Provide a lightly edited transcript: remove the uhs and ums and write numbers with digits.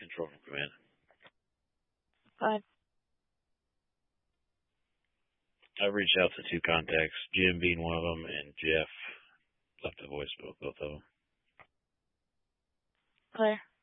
control from command. Fine. I reached out to 2 contacts, Jim being one of them, and Jeff left a voicemail with both of them. Clear.